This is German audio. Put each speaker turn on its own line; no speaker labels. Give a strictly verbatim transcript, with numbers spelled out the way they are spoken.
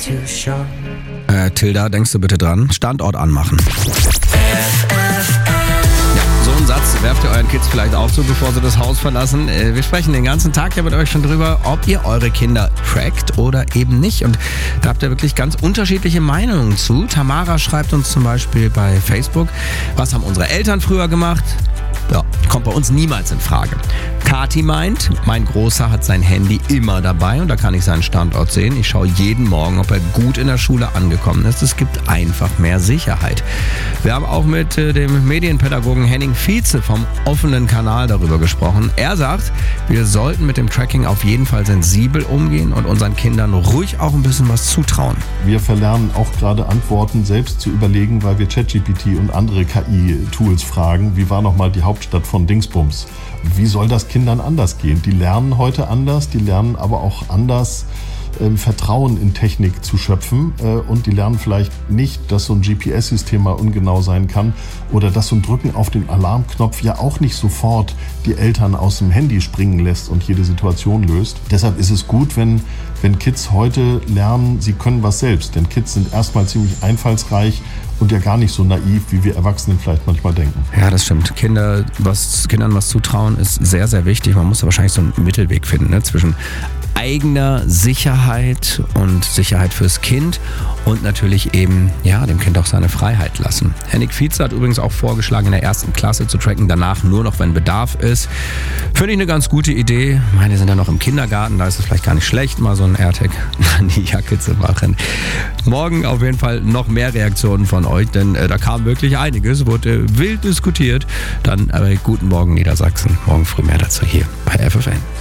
Äh, Tilda, denkst du bitte dran? Standort anmachen. Ja, so einen Satz werft ihr euren Kids vielleicht auch zu, bevor sie das Haus verlassen. Äh, wir sprechen den ganzen Tag ja mit euch schon drüber, ob ihr eure Kinder trackt oder eben nicht. Und da habt ihr wirklich ganz unterschiedliche Meinungen zu. Tamara schreibt uns zum Beispiel bei Facebook, was haben unsere Eltern früher gemacht? Ja, kommt bei uns niemals in Frage. Kati meint, mein Großer hat sein Handy immer dabei und da kann ich seinen Standort sehen. Ich schaue jeden Morgen, ob er gut in der Schule angekommen ist. Es gibt einfach mehr Sicherheit. Wir haben auch mit äh, dem Medienpädagogen Henning Vize vom offenen Kanal darüber gesprochen. Er sagt, wir sollten mit dem Tracking auf jeden Fall sensibel umgehen und unseren Kindern ruhig auch ein bisschen was zutrauen.
Wir verlernen auch gerade Antworten selbst zu überlegen, weil wir ChatGPT und andere K I-Tools fragen, wie war nochmal die Hauptstadt von Dingsbums? Wie soll das Kindern anders gehen? Die lernen heute anders, die lernen aber auch anders, äh, Vertrauen in Technik zu schöpfen äh, und die lernen vielleicht nicht, dass so ein G P S-System mal ungenau sein kann oder dass so ein Drücken auf den Alarmknopf ja auch nicht sofort die Eltern aus dem Handy springen lässt und jede Situation löst. Deshalb ist es gut, wenn, wenn Kids heute lernen, sie können was selbst, denn Kids sind erstmal ziemlich einfallsreich und ja gar nicht so naiv, wie wir Erwachsenen vielleicht manchmal denken.
Ja, das stimmt. Kinder, was, Kindern was zutrauen, ist sehr, sehr wichtig. Man muss da wahrscheinlich so einen Mittelweg finden, ne? Zwischen eigener Sicherheit und Sicherheit fürs Kind und natürlich eben, ja, dem Kind auch seine Freiheit lassen. Henning Vize hat übrigens auch vorgeschlagen, in der ersten Klasse zu tracken, danach nur noch, wenn Bedarf ist. Finde ich eine ganz gute Idee. Meine sind ja noch im Kindergarten, da ist es vielleicht gar nicht schlecht, mal so einen AirTag an die Jacke zu machen. Morgen auf jeden Fall noch mehr Reaktionen von euch, denn äh, da kam wirklich einiges, wurde äh, wild diskutiert. Dann aber guten Morgen Niedersachsen. Morgen früh mehr dazu hier bei F F N.